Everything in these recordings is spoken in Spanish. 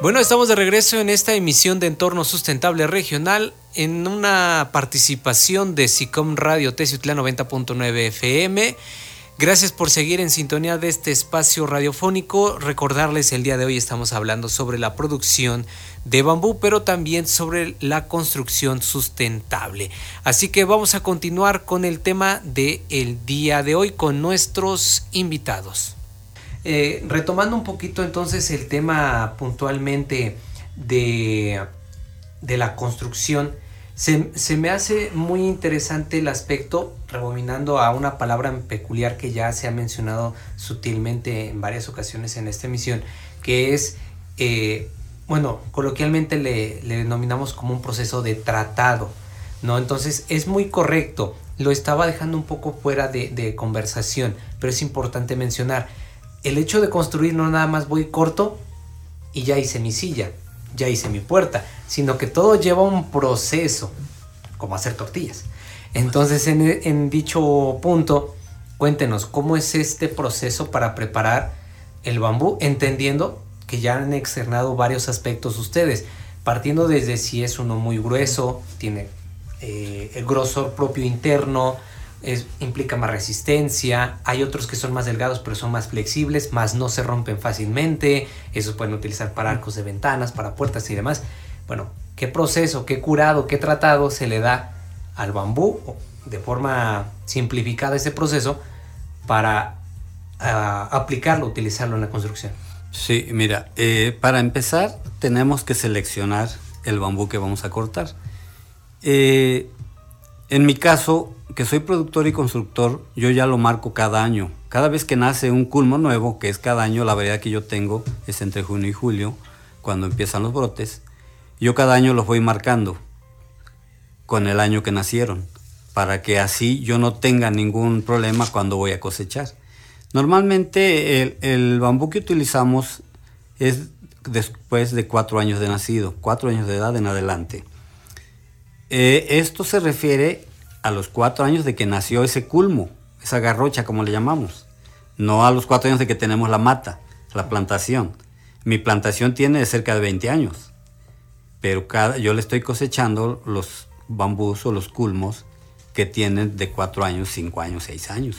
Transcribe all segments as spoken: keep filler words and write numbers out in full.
Bueno, estamos de regreso en esta emisión de Entorno Sustentable Regional en una participación de SICOM Radio Teciutlán noventa punto nueve F M. Gracias por seguir en sintonía de este espacio radiofónico. Recordarles, el día de hoy estamos hablando sobre la producción de bambú, pero también sobre la construcción sustentable. Así que vamos a continuar con el tema del día de hoy con nuestros invitados. Eh, retomando un poquito entonces el tema puntualmente de, de la construcción, se, se me hace muy interesante el aspecto, rebobinando a una palabra en peculiar que ya se ha mencionado sutilmente en varias ocasiones en esta emisión, que es, eh, bueno, coloquialmente le, le denominamos como un proceso de tratado, ¿no? Entonces es muy correcto, lo estaba dejando un poco fuera de, de conversación, pero es importante mencionar. El hecho de construir no nada más voy corto y ya hice mi silla, ya hice mi puerta, sino que todo lleva un proceso, como hacer tortillas. Entonces, en, en dicho punto, cuéntenos, ¿cómo es este proceso para preparar el bambú? Entendiendo que ya han externado varios aspectos ustedes, partiendo desde si es uno muy grueso, tiene eh, el grosor propio interno, Es, implica más resistencia. Hay otros que son más delgados pero son más flexibles, más no se rompen fácilmente. Esos pueden utilizar para arcos de ventanas, para puertas y demás. Bueno, ¿qué proceso, qué curado, qué tratado se le da al bambú de forma simplificada ese proceso para uh, aplicarlo, utilizarlo en la construcción? Sí, mira, eh, para empezar tenemos que seleccionar el bambú que vamos a cortar. Eh, en mi caso, que soy productor y constructor, yo ya lo marco cada año. Cada vez que nace un culmo nuevo, que es cada año, la variedad que yo tengo es entre junio y julio, cuando empiezan los brotes, yo cada año los voy marcando con el año que nacieron, para que así yo no tenga ningún problema cuando voy a cosechar. Normalmente el, el bambú que utilizamos es después de cuatro años de nacido, cuatro años de edad en adelante. Eh, esto se refiere a los cuatro años de que nació ese culmo, esa garrocha como le llamamos, no a los cuatro años de que tenemos la mata, la plantación. Mi plantación tiene cerca de veinte años, pero cada, yo le estoy cosechando los bambús o los culmos que tienen de cuatro años, cinco años, seis años.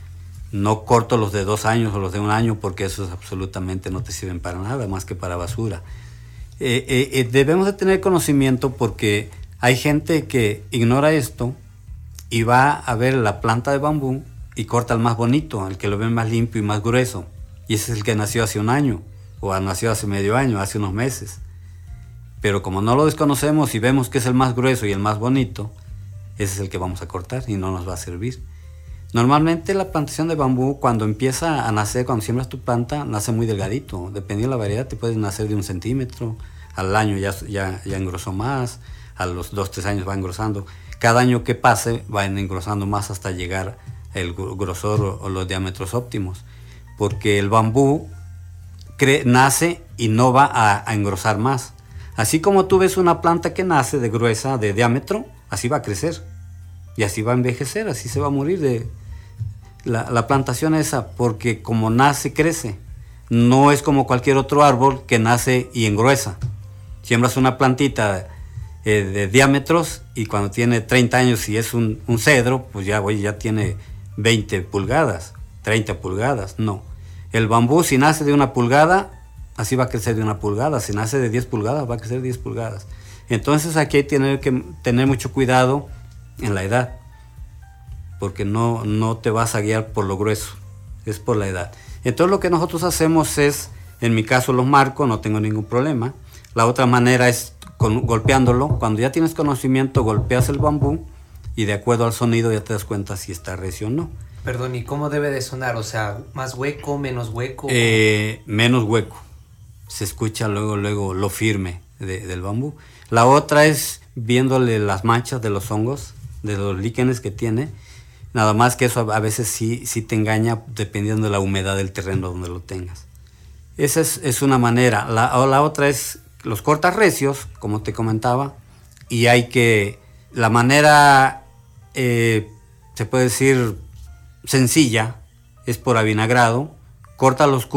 No corto los de dos años o los de un año porque esos absolutamente no te sirven para nada más que para basura. Eh, eh, eh, debemos de tener conocimiento porque hay gente que ignora esto y va a ver la planta de bambú y corta el más bonito, el que lo ve más limpio y más grueso. Y ese es el que nació hace un año, o nació hace medio año, hace unos meses. Pero como no lo desconocemos y vemos que es el más grueso y el más bonito, ese es el que vamos a cortar y no nos va a servir. Normalmente la plantación de bambú, cuando empieza a nacer, cuando siembras tu planta, nace muy delgadito. Dependiendo de la variedad, te puede nacer de un centímetro, al año ya, ya, ya engrosó más, a los dos, tres años va engrosando. Cada año que pase van engrosando más hasta llegar el grosor o, o los diámetros óptimos, porque el bambú cre- nace y no va a, a engrosar más. Así como tú ves una planta que nace de gruesa, de diámetro, así va a crecer y así va a envejecer, así se va a morir de la, la plantación esa, porque como nace, crece. No es como cualquier otro árbol que nace y engruesa. Siembras una plantita Eh, de diámetros y cuando tiene treinta años y es un, un cedro, pues ya, oye, ya tiene veinte pulgadas, treinta pulgadas. No, el bambú si nace de una pulgada, así va a crecer de una pulgada. Si nace de diez pulgadas, va a crecer diez pulgadas. Entonces aquí hay que tener, que tener mucho cuidado en la edad, porque no, no te vas a guiar por lo grueso, es por la edad. Entonces lo que nosotros hacemos es, en mi caso los marco, no tengo ningún problema. La otra manera es con, golpeándolo. Cuando ya tienes conocimiento, golpeas el bambú y de acuerdo al sonido ya te das cuenta si está recio o no. Perdón, ¿y cómo debe de sonar? O sea, ¿más hueco, menos hueco? Eh, menos hueco. Se escucha luego, luego lo firme de, del bambú. La otra es viéndole las manchas de los hongos, de los líquenes que tiene. Nada más que eso a veces sí, sí te engaña dependiendo de la humedad del terreno donde lo tengas. Esa es, es una manera. La, o la otra es los cortas recios, como te comentaba, y hay que, la manera, eh, se puede decir, sencilla, es por avinagrado, corta los